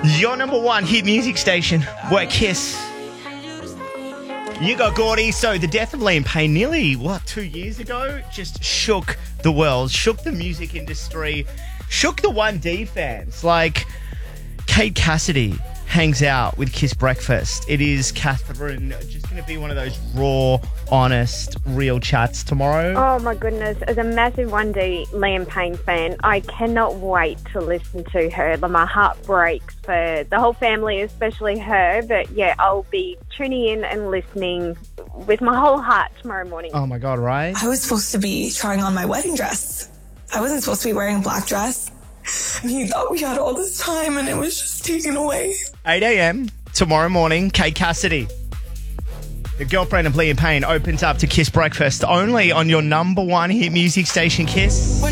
Your number one hit music station. Work Kiss. You got Gordy. So the death of Liam Payne nearly, 2 years ago? Just shook the world, shook the music industry, shook the 1D fans. Like, Kate Cassidy hangs out with Kiss Breakfast. It is Catherine, just going to be one of those raw, honest, real chats tomorrow. Oh my goodness, as a massive 1D Liam Payne fan, I cannot wait to listen to her. My heart breaks for the whole family, especially her. But yeah, I'll be tuning in and listening with my whole heart tomorrow morning. Oh my God, right? I was supposed to be trying on my wedding dress. I wasn't supposed to be wearing a black dress. And he thought we had all this time and it was just taken away. 8 a.m. tomorrow morning, Kate Cassidy, the girlfriend of Liam Payne, opens up to Kiss Breakfast only on your number one hit music station, Kiss.